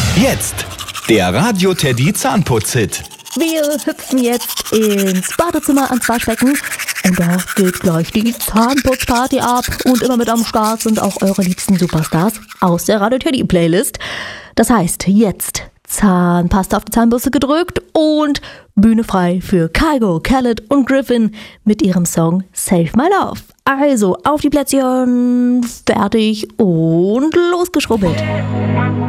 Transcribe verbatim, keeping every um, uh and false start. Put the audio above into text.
Jetzt der Radio Teddy Zahnputz-Hit. Wir hüpfen jetzt ins Badezimmer ans Waschbecken und da geht gleich die Zahnputzparty ab und immer mit am Start sind auch eure liebsten Superstars aus der Radio Teddy Playlist. Das heißt, jetzt Zahnpasta auf die Zahnbürste gedrückt und Bühne frei für Kygo, Khaled und Griffin mit ihrem Song Save My Love. Also auf die Plätzchen, fertig und losgeschrubbelt.